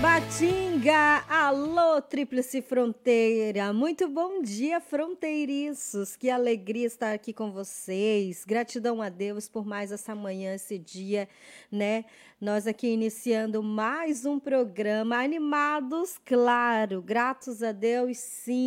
Tabatinga, alô, Tríplice Fronteira, muito bom dia, fronteiriços, que alegria estar aqui com vocês, gratidão a Deus por mais essa manhã, esse dia, né, nós aqui iniciando mais um programa, animados, claro, gratos a Deus, sim,